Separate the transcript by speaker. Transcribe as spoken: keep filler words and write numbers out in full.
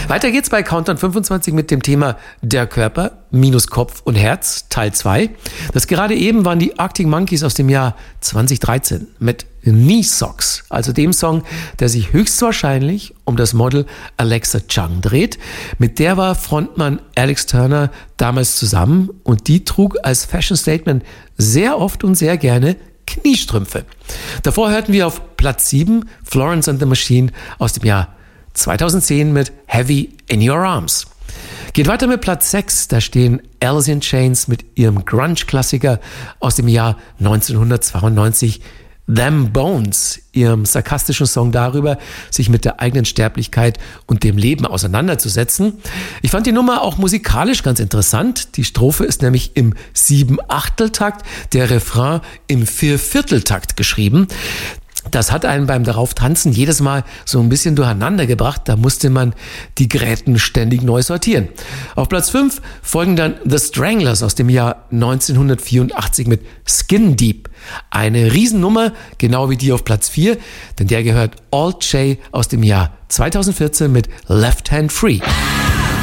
Speaker 1: Weiter geht's bei Countdown fünfundzwanzig mit dem Thema Der Körper minus Kopf und Herz, Teil zwei. Das gerade eben waren die Arctic Monkeys aus dem Jahr zweitausenddreizehn mit Knee Socks, also dem Song, der sich höchstwahrscheinlich um das Model Alexa Chung dreht. Mit der war Frontmann Alex Turner damals zusammen und die trug als Fashion Statement sehr oft und sehr gerne Kniestrümpfe. Davor hörten wir auf Platz sieben Florence and the Machine aus dem Jahr zweitausendzehn mit Heavy in Your Arms. Geht weiter mit Platz sechs, da stehen Alice in Chains mit ihrem Grunge-Klassiker aus dem Jahr neunzehnhundertzweiundneunzig, Them Bones, ihrem sarkastischen Song darüber, sich mit der eigenen Sterblichkeit und dem Leben auseinanderzusetzen. Ich fand die Nummer auch musikalisch ganz interessant. Die Strophe ist nämlich im Sieben-Achtel-Takt, der Refrain im Vier-Viertel-Takt geschrieben. Das hat einen beim darauf tanzen jedes Mal so ein bisschen durcheinander gebracht. Da musste man die Gräten ständig neu sortieren. Auf Platz fünf folgen dann The Stranglers aus dem Jahr neunzehnhundertvierundachtzig mit Skin Deep. Eine Riesennummer, genau wie die auf Platz vier, denn der gehört Alt J aus dem Jahr zweitausendvierzehn mit Left Hand Free.